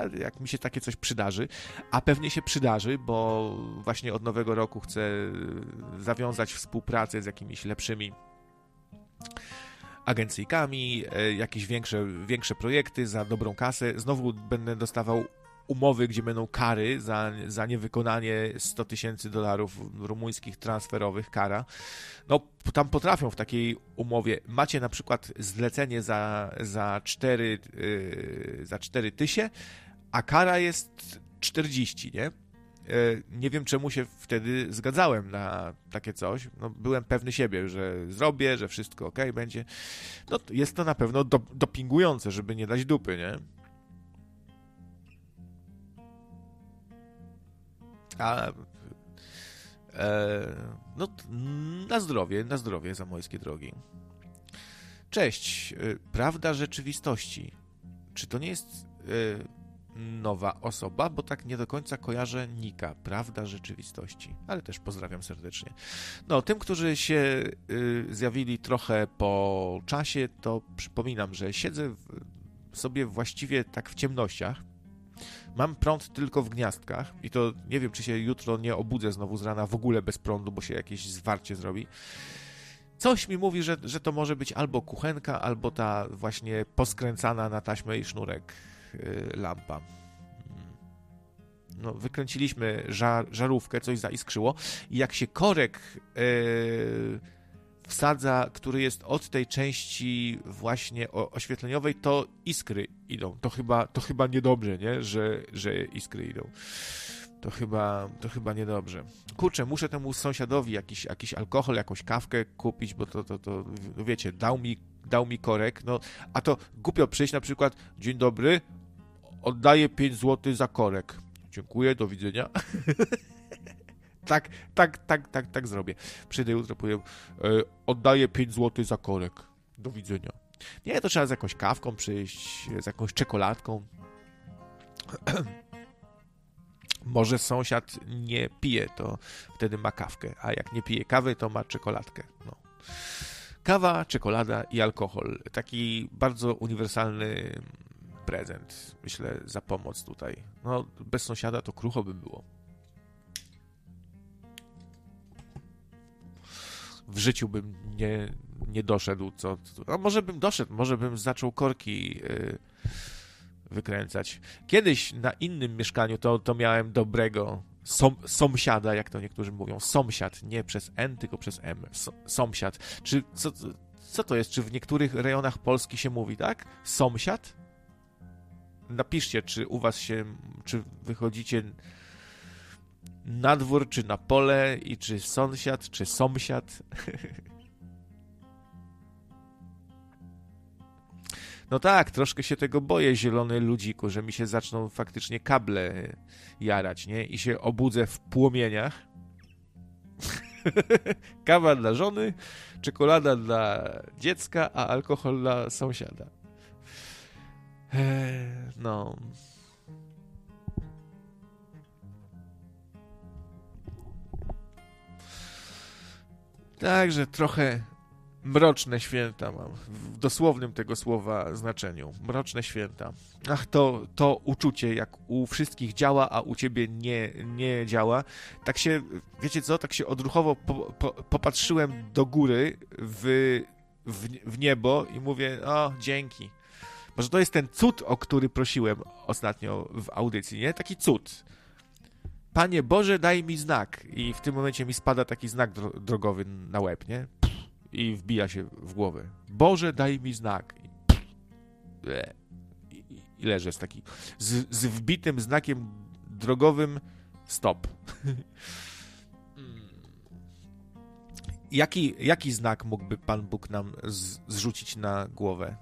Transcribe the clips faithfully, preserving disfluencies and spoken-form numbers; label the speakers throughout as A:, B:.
A: jak mi się takie coś przydarzy, a pewnie się przydarzy, bo właśnie od nowego roku chcę zawiązać współpracę z jakimiś lepszymi agencyjkami, jakieś większe, większe projekty za dobrą kasę. Znowu będę dostawał umowy, gdzie będą kary za, za niewykonanie sto tysięcy dolarów rumuńskich transferowych, kara. No, tam potrafią w takiej umowie, macie na przykład zlecenie za, za cztery yy, za cztery tysiące, a kara jest czterdzieści, nie? Yy, nie wiem, czemu się wtedy zgadzałem na takie coś. No, byłem pewny siebie, że zrobię, że wszystko ok będzie. No, jest to na pewno do, dopingujące, żeby nie dać dupy, nie? A e, no na zdrowie, na zdrowie, zamojskie drogi. Cześć, prawda rzeczywistości. Czy to nie jest e, nowa osoba? Bo tak nie do końca kojarzę nika. Prawda rzeczywistości. Ale też pozdrawiam serdecznie. No, tym, którzy się e, zjawili trochę po czasie, to przypominam, że siedzę w, sobie właściwie tak w ciemnościach. Mam prąd tylko w gniazdkach i to nie wiem, czy się jutro nie obudzę znowu z rana w ogóle bez prądu, bo się jakieś zwarcie zrobi. Coś mi mówi, że, że to może być albo kuchenka, albo ta właśnie poskręcana na taśmę i sznurek yy, lampa. No, wykręciliśmy żar, żarówkę, coś zaiskrzyło i jak się korek yy, wsadza, który jest od tej części właśnie oświetleniowej, to iskry idą. To chyba, to chyba niedobrze, nie? Że, że iskry idą. To chyba, to chyba niedobrze. Kurczę, muszę temu sąsiadowi jakiś, jakiś alkohol, jakąś kawkę kupić, bo to, to, to wiecie, dał mi, dał mi korek, no, a to głupio przyjść na przykład, dzień dobry, oddaję pięć złotych za korek. Dziękuję, do widzenia. Tak, tak, tak, tak, tak zrobię. Przyjdę jutro, powiem, e, oddaję pięć złotych za korek. Do widzenia. Nie, to trzeba z jakąś kawką przyjść, z jakąś czekoladką. Może sąsiad nie pije, to wtedy ma kawkę, a jak nie pije kawy, to ma czekoladkę. No. Kawa, czekolada i alkohol. Taki bardzo uniwersalny prezent, myślę, za pomoc tutaj. No, bez sąsiada to krucho by było. W życiu bym nie, nie doszedł, co, a może bym doszedł, może bym zaczął korki yy, wykręcać. Kiedyś na innym mieszkaniu to, to miałem dobrego som, sąsiada, jak to niektórzy mówią, sąsiad, nie przez N, tylko przez M, so, sąsiad. Czy, co, co to jest? Czy w niektórych rejonach Polski się mówi, tak? Sąsiad? Napiszcie, czy u was się, czy wychodzicie na dwór, czy na pole i czy sąsiad, czy sąsiad. No tak, troszkę się tego boję, zielony ludziku, że mi się zaczną faktycznie kable jarać, nie? I się obudzę w płomieniach. Kawa dla żony, czekolada dla dziecka, a alkohol dla sąsiada. Eee, no... Także trochę mroczne święta mam, w dosłownym tego słowa znaczeniu. Mroczne święta. Ach, to, to uczucie, jak u wszystkich działa, a u ciebie nie, nie działa. Tak się, wiecie co, tak się odruchowo po, po, popatrzyłem do góry w, w, w niebo i mówię, o, dzięki. Może to jest ten cud, o który prosiłem ostatnio w audycji, nie? Taki cud. Panie Boże, daj mi znak. I w tym momencie mi spada taki znak dro- drogowy na łeb, nie? I wbija się w głowę. Boże, daj mi znak. I, i, i leżę z taki z, z wbitym znakiem drogowym stop. jaki, jaki znak mógłby Pan Bóg nam z, zrzucić na głowę?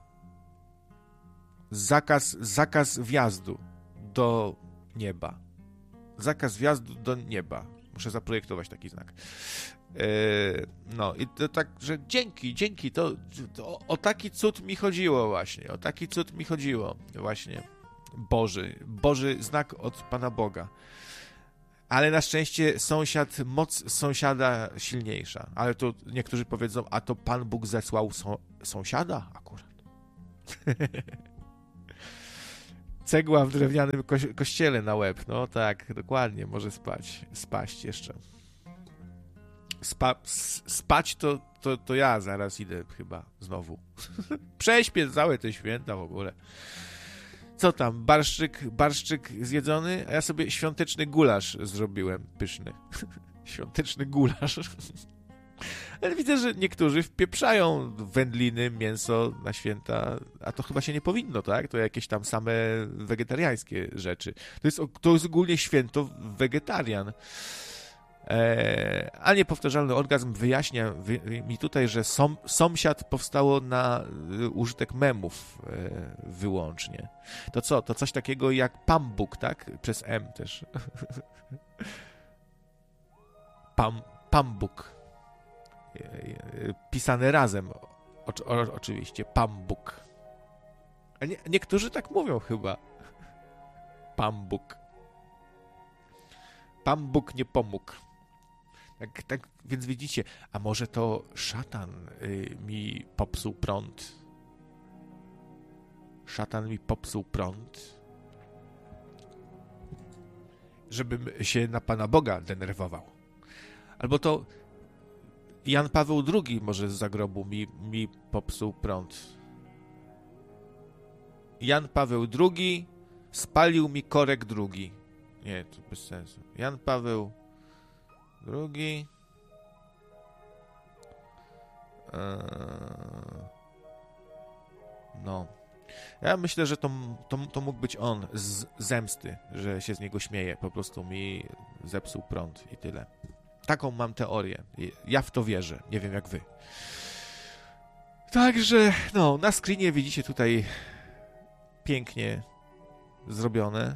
A: Zakaz, zakaz wjazdu do nieba. Zakaz wjazdu do nieba. Muszę zaprojektować taki znak. Yy, no i to tak, że dzięki, dzięki, to, to o, o taki cud mi chodziło właśnie, o taki cud mi chodziło właśnie. Boży, Boży znak od Pana Boga. Ale na szczęście sąsiad, moc sąsiada silniejsza. Ale to niektórzy powiedzą, a to Pan Bóg zesłał so, sąsiada akurat. Cegła w drewnianym ko kościele na łeb. No tak, dokładnie, może spać. Spaść jeszcze. Spa spać to, to, to ja zaraz idę chyba znowu. Prześpię całe te święta w ogóle. Co tam, barszczyk, barszczyk zjedzony? A ja sobie świąteczny gulasz zrobiłem, pyszny. Świąteczny gulasz. Ale widzę, że niektórzy wpieprzają wędliny, mięso na święta, a to chyba się nie powinno, tak? To jakieś tam same wegetariańskie rzeczy. To jest, to jest ogólnie święto wegetarian. Eee, a niepowtarzalny orgazm wyjaśnia wy, mi tutaj, że som, sąsiad powstało na y, użytek memów y, wyłącznie. To co? To coś takiego jak Pambuk, tak? Przez M też. Pam, Pambuk. Y, y, pisane razem. O, o, oczywiście. Pambuk. A nie, niektórzy tak mówią chyba. Pambuk. Pambuk nie pomógł. Tak, tak więc widzicie, a może to szatan y, mi popsuł prąd? Szatan mi popsuł prąd? Żebym się na Pana Boga denerwował. Albo to Jan Paweł drugi może z zagrobu mi, mi popsuł prąd. Jan Paweł drugi spalił mi korek drugi. Nie, to bez sensu. Jan Paweł drugi. Eee, no. Ja myślę, że to, to, to mógł być on z zemsty, że się z niego śmieje. Po prostu mi zepsuł prąd i tyle. Taką mam teorię. Ja w to wierzę. Nie wiem jak wy. Także, no, na screenie widzicie tutaj pięknie zrobione.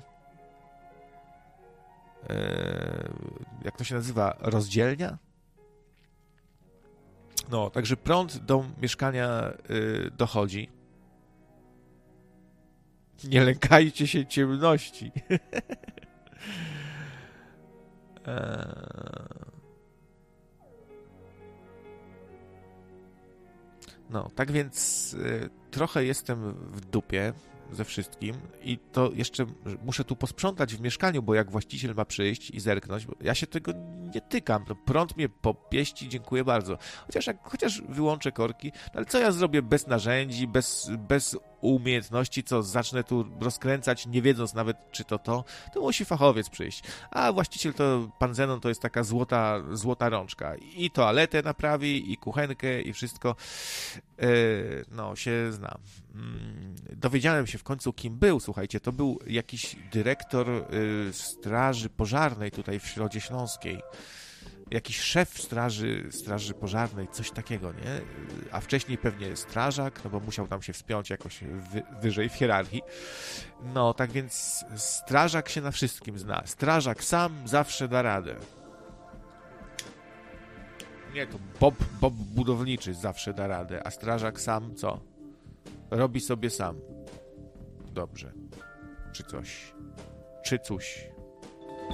A: Jak to się nazywa? Rozdzielnia? No, także prąd do mieszkania y, dochodzi. Nie lękajcie się ciemności. No, tak więc y, trochę jestem w dupie ze wszystkim i to jeszcze muszę tu posprzątać w mieszkaniu, bo jak właściciel ma przyjść i zerknąć, bo ja się tego nie tykam, to prąd mnie popieści, dziękuję bardzo. Chociaż jak chociaż wyłączę korki, no ale co ja zrobię bez narzędzi, bez, bez umiejętności, co zacznę tu rozkręcać, nie wiedząc nawet, czy to to, to musi fachowiec przyjść. A właściciel to, pan Zenon, to jest taka złota, złota rączka. I toaletę naprawi, i kuchenkę, i wszystko. Yy, no, się znam. Yy, dowiedziałem się w końcu, kim był, słuchajcie, to był jakiś dyrektor yy, straży pożarnej tutaj w Środzie Śląskiej. Jakiś szef straży, straży pożarnej, coś takiego, nie? A wcześniej pewnie strażak, no bo musiał tam się wspiąć jakoś wy, wyżej w hierarchii. No, tak więc strażak się na wszystkim zna. Strażak sam zawsze da radę. Nie, to Bob, Bob budowniczy zawsze da radę, a strażak sam co? Robi sobie sam. Dobrze. Czy coś. Czy coś.